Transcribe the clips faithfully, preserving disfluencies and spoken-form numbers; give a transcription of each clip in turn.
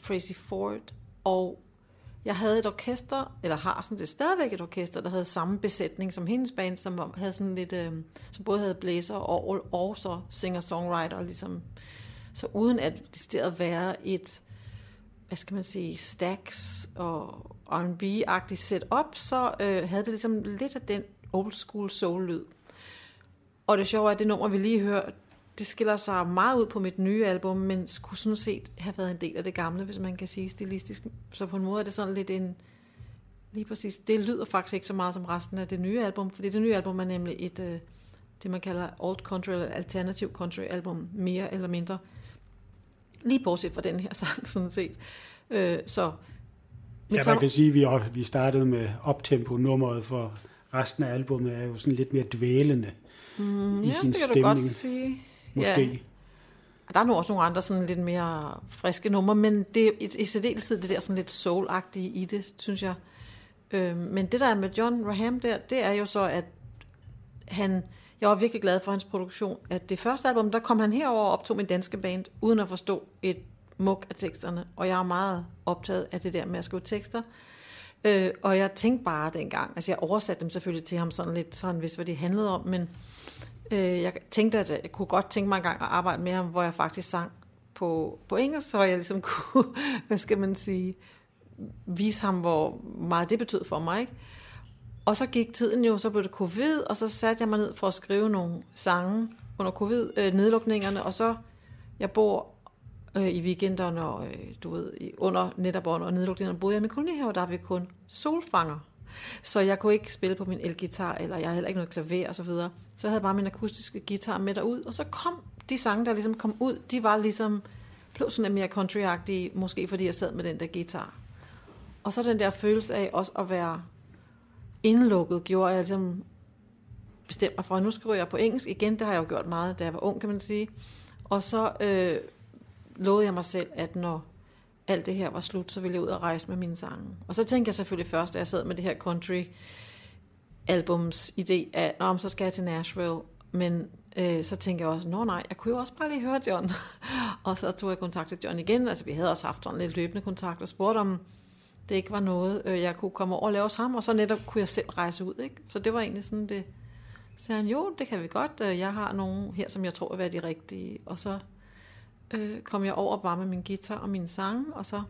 Tracy Ford, og jeg havde et orkester, eller har sådan det stadigvæk et orkester, der havde samme besætning som hendes band, som havde sådan lidt, øh, som både havde blæser og, og så singer-songwriter, ligesom, så uden at det at være et, hvad skal man sige, Stax og R and B-agtigt setup, så øh, havde det ligesom lidt af den old school soul-lyd. Og det sjove er, at det nummer, vi lige hørte, det skiller sig meget ud på mit nye album, men skulle sådan set have været en del af det gamle, hvis man kan sige stilistisk. Så på en måde er det sådan lidt en... Lige præcis, det lyder faktisk ikke så meget som resten af det nye album, fordi det nye album er nemlig et, øh, det man kalder old country eller alternative country album, mere eller mindre. Lige bortset fra den her sang, sådan set. Øh, så... Ja, man kan sige, at vi, også, vi startede med optempo-nummeret, for resten af albumet er jo sådan lidt mere dvælende mm, i ja, sin det kan stemning. Du godt sige. Måske. Ja. Der er nu også nogle andre sådan lidt mere friske numre, men det er i, i særdeleshed det der sådan lidt soul-agtige i det, synes jeg. Øh, men det der er med John Raham der, det er jo så, at han... Jeg var virkelig glad for hans produktion. At det første album, der kom han herover og optog min danske band, uden at forstå et muk af teksterne. Og jeg er meget optaget af det der med at skrive tekster. Øh, og jeg tænkte bare dengang, altså jeg oversatte dem selvfølgelig til ham sådan lidt, så han vidste, hvad det handlede om, men øh, jeg tænkte, at jeg kunne godt tænke mig en gang at arbejde med ham, hvor jeg faktisk sang på, på engelsk, så jeg ligesom kunne, hvad skal man sige, vise ham, hvor meget det betød for mig, ikke? Og så gik tiden jo, så blev det covid, og så satte jeg mig ned for at skrive nogle sange under covid-nedlukningerne, og så, jeg bor øh, i weekenderne, og øh, du ved, under, netop under nedlukningerne, boede jeg med kolonihave, der har vi kun solfanger. Så jeg kunne ikke spille på min elgitar, eller jeg havde heller ikke noget klaver og så videre. Så jeg havde bare min akustiske guitar med derud, og så kom de sange, der ligesom kom ud, de var ligesom, blev sådan mere country-agtige, måske fordi jeg sad med den der guitar. Og så den der følelse af også at være indelukket, gjorde jeg ligesom bestemt mig for, at nu skriver jeg på engelsk igen. Det har jeg jo gjort meget, da jeg var ung, kan man sige. Og så øh, lovede jeg mig selv, at når alt det her var slut, så ville jeg ud og rejse med mine sange. Og så tænkte jeg selvfølgelig først, da jeg sad med det her country albums idé af, nå, så skal jeg til Nashville. Men øh, så tænkte jeg også, nå nej, jeg kunne jo også bare lige høre John. Og så tog jeg kontakt til John igen. Altså vi havde også haft sådan lidt løbende kontakt og spurgte om det ikke var noget, øh, jeg kunne komme over og lave hos ham, og så netop kunne jeg selv rejse ud, ikke? Så det var egentlig sådan det. Så sagde han, jo, det kan vi godt. Jeg har nogen her, som jeg tror vil være de rigtige. Og så øh, kom jeg over bare med min guitar og mine sange, og så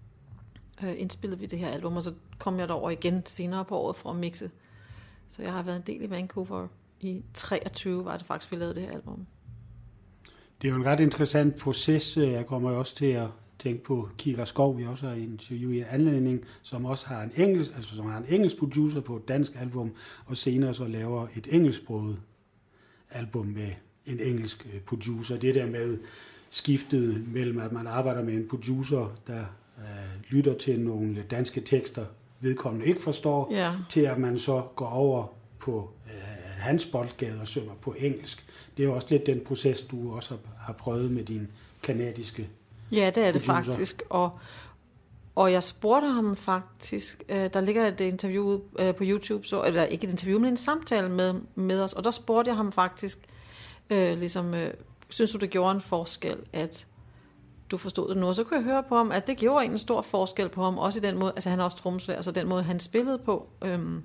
øh, indspillede vi det her album, og så kom jeg derover igen senere på året for at mixe. Så jeg har været en del i Vancouver. I treogtyve var det faktisk, vi lavede det her album. Det er jo en ret interessant proces. Jeg kommer jo også til at tænke på Kira Skov, vi også har interviewet i en anledning, som også har en engelsk, altså som har en engelsk producer på et dansk album, og senere så laver et engelsksproget album med en engelsk producer. Det der med skiftet mellem, at man arbejder med en producer, der øh, lytter til nogle danske tekster, vedkommende ikke forstår, ja. Til at man så går over på øh, hans boldgade og synger på engelsk. Det er jo også lidt den proces, du også har, har prøvet med din kanadiske. Ja, det er det producer. Faktisk, og, og jeg spurgte ham faktisk, øh, der ligger et interview øh, på YouTube, så, eller ikke et interview, men en samtale med, med os, og der spurgte jeg ham faktisk, øh, ligesom, øh, synes du det gjorde en forskel, at du forstod det nu, og så kunne jeg høre på ham, at det gjorde en stor forskel på ham, også i den måde, altså han er også trommeslager, altså den måde han spillede på, øhm,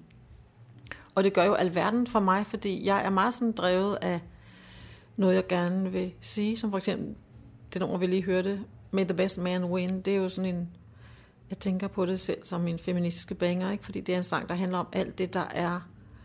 og det gør jo alverden for mig, fordi jeg er meget sådan drevet af noget, jeg gerne vil sige, som for eksempel det nummer, vi lige hørte, May the Best Man Win. Det er jo sådan en, jeg tænker på det selv som min feministiske banger, ikke? Fordi det er en sang, der handler om alt det, der er,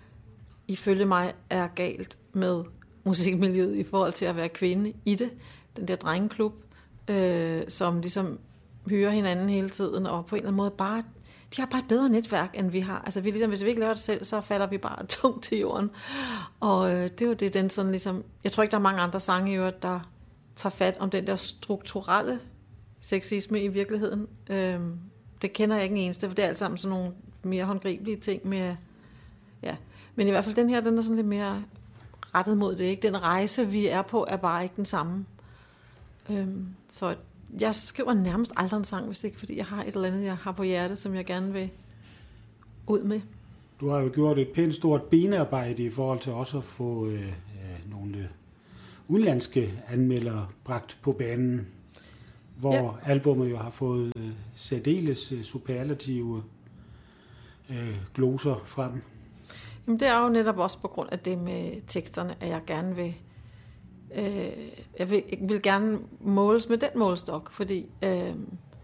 ifølge mig, er galt med musikmiljøet i forhold til at være kvinde i det. Den der drengeklub, øh, som ligesom hyrer hinanden hele tiden, og på en eller anden måde bare, de har bare et bedre netværk, end vi har. Altså vi ligesom, hvis vi ikke laver det selv, så falder vi bare tungt til jorden. Og øh, det er jo det, den sådan ligesom, jeg tror ikke, der er mange andre sange i øvrigt, der tager fat om den der strukturelle sexisme i virkeligheden. Øhm, det kender jeg ikke en eneste, for det er alt sammen sådan nogle mere håndgribelige ting med, ja. Men i hvert fald den her, den er sådan lidt mere rettet mod det, ikke? Den rejse, vi er på, er bare ikke den samme. Øhm, så jeg skriver nærmest aldrig en sang, hvis det ikke fordi jeg har et eller andet, jeg har på hjerte, som jeg gerne vil ud med. Du har jo gjort et pænt stort benarbejde i forhold til også at få øh, øh, nogle udenlandske anmeldere bragt på banen. hvor ja. albumet jo har fået øh, særdeles øh, superlative øh, gloser frem. Jamen, det er jo netop også på grund af det med teksterne, at jeg gerne vil, øh, jeg vil, jeg vil gerne måles med den målestok, fordi øh,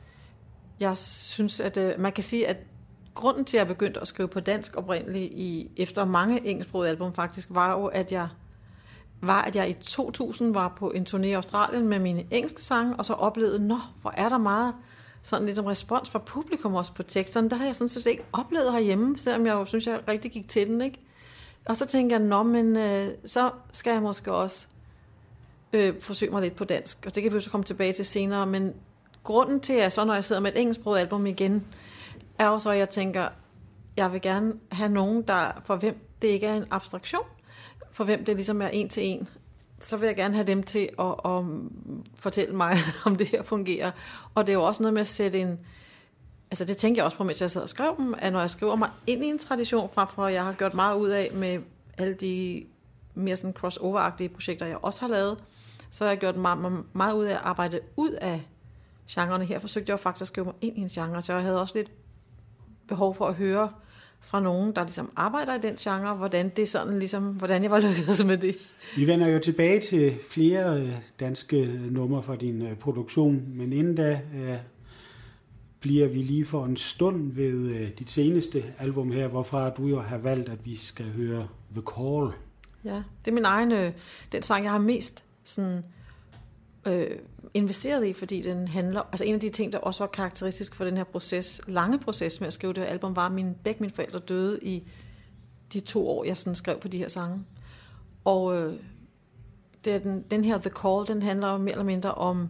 jeg synes, at øh, man kan sige, at grunden til, at jeg begyndte at skrive på dansk oprindeligt i, efter mange engelsksprogede album faktisk, var jo, at jeg, var, at jeg i to tusind var på en turné i Australien med mine engelske sange, og så oplevede, nå, hvor er der meget sådan ligesom respons fra publikum også på teksterne. Der har jeg sådan set ikke oplevet herhjemme, selvom jeg jo synes, jeg rigtig gik til den, ikke? Og så tænker jeg, nå, men øh, så skal jeg måske også øh, forsøge mig lidt på dansk, og det kan vi jo så komme tilbage til senere, men grunden til, at så når jeg sidder med et engelsksproget album igen, er jo så, at jeg tænker, jeg vil gerne have nogen, der, for hvem det ikke er en abstraktion, for hvem det ligesom er en til en, så vil jeg gerne have dem til at, at fortælle mig, om det her fungerer. Og det er jo også noget med at sætte en, altså det tænker jeg også på, mens jeg sad og skrev dem, at når jeg skriver mig ind i en tradition, frem for at jeg har gjort meget ud af med alle de mere sådan crossover-agtige projekter, jeg også har lavet, så har jeg gjort meget, meget ud af at arbejde ud af genrerne. Her forsøgte jeg jo faktisk at skrive mig ind i en genre, så jeg havde også lidt behov for at høre fra nogen, der ligesom arbejder i den genre, hvordan det sådan ligesom, hvordan jeg var lykkedes med det. Vi vender jo tilbage til flere danske numre fra din produktion, men inden da uh, bliver vi lige for en stund ved uh, dit seneste album her, hvorfra du jo har valgt, at vi skal høre The Call. Ja, det er min egen, øh, den sang, jeg har mest sådan øh, investeret i, fordi den handler, altså en af de ting, der også var karakteristisk for den her proces, lange proces med at skrive det her album, var, at min, begge mine forældre døde i de to år, jeg sådan skrev på de her sange. Og øh, det er den, den her The Call, den handler mere eller mindre om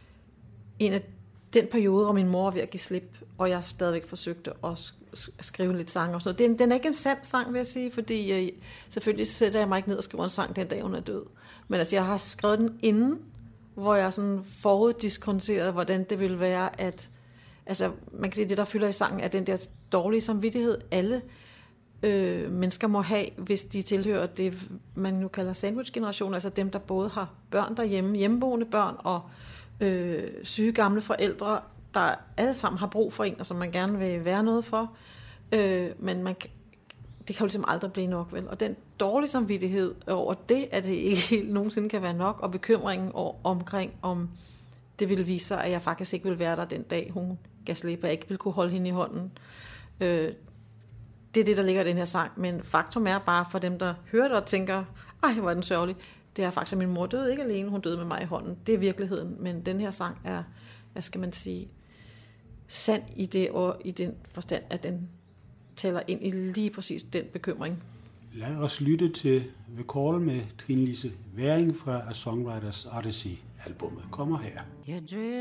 en af den periode, hvor min mor var ved at give slip, og jeg stadigvæk forsøgte at skrive lidt sange og sådan noget. Den, den er ikke en sand sang, vil jeg sige, fordi øh, selvfølgelig sætter jeg mig ikke ned og skriver en sang den dag, hun er død. Men altså, jeg har skrevet den inden, hvor jeg sådan foruddiskonterede, hvordan det ville være, at altså, man kan sige, det der fylder i sangen, er den der dårlige samvittighed, alle øh, mennesker må have, hvis de tilhører det, man nu kalder sandwich-generationen, altså dem, der både har børn derhjemme, hjemmeboende børn og øh, syge gamle forældre, der alle sammen har brug for en, og som man gerne vil være noget for, øh, men man, det kan jo ligesom aldrig blive nok, vel? Og den dårlige samvittighed over det, at det ikke helt nogensinde kan være nok, og bekymringen over, omkring, om det ville vise sig, at jeg faktisk ikke ville være der den dag, hun gav slip, og jeg ikke ville kunne holde hende i hånden. Øh, det er det, der ligger i den her sang, men faktum er bare for dem, der hører det og tænker, ej, hvor er den sørgelig, det er faktisk, at min mor døde ikke alene, hun døde med mig i hånden. Det er virkeligheden, men den her sang er, hvad skal man sige, sand i det, og i den forstand, at den tæller ind i lige præcis den bekymring. Lad os lytte til The Call med Trine Lise Væring fra A Songwriter's Odyssey. Albumet kommer her.